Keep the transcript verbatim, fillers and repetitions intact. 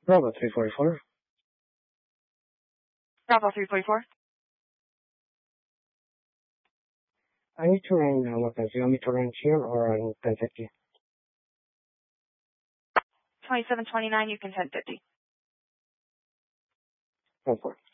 Bravo three forty-four. Bravo three forty-four. I need to run uh, weapons. You want me to run here or on ten fifty? twenty-seven twenty-nine, you can ten fifty. ten four.